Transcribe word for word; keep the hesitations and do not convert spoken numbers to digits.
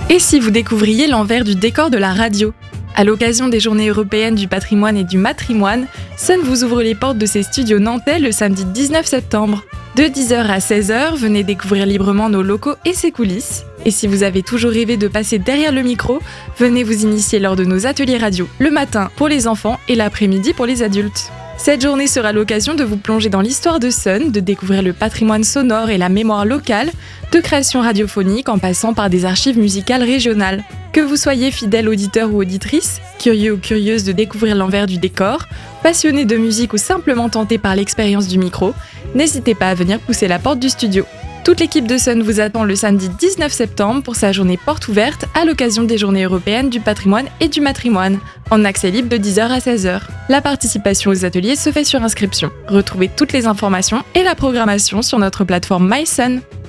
Et si vous découvriez l'envers du décor de la radio ? À l'occasion des Journées européennes du patrimoine et du matrimoine, Sun vous ouvre les portes de ses studios nantais le samedi dix-neuf septembre. De dix heures à seize heures, venez découvrir librement nos locaux et ses coulisses. Et si vous avez toujours rêvé de passer derrière le micro, venez vous initier lors de nos ateliers radio, le matin pour les enfants et l'après-midi pour les adultes. Cette journée sera l'occasion de vous plonger dans l'histoire de Sun, de découvrir le patrimoine sonore et la mémoire locale, de création radiophonique en passant par des archives musicales régionales. Que vous soyez fidèle auditeur ou auditrice, curieux ou curieuse de découvrir l'envers du décor, passionné de musique ou simplement tenté par l'expérience du micro, n'hésitez pas à venir pousser la porte du studio. Toute l'équipe de Sun vous attend le samedi dix-neuf septembre pour sa journée porte ouverte à l'occasion des Journées européennes du patrimoine et du matrimoine, en accès libre de dix heures à seize heures. La participation aux ateliers se fait sur inscription. Retrouvez toutes les informations et la programmation sur notre plateforme MySun.